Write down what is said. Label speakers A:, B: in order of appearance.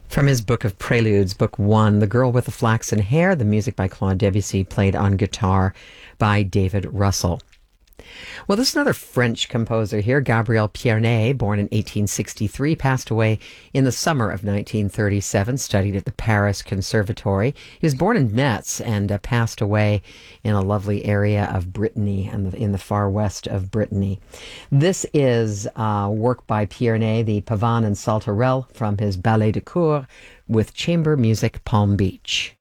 A: From his book of preludes, book one, The Girl with the Flaxen Hair, the music by Claude Debussy, played on guitar by David Russell. Well, this is another French composer here, Gabriel Pierné, born in 1863, passed away in the summer of 1937, studied at the Paris Conservatory. He was born in Metz and passed away in a lovely area of Brittany, in the far west of Brittany. This is work by Pierné, the Pavane and Saltarelle, from his Ballet de Cour with chamber music, Palm Beach.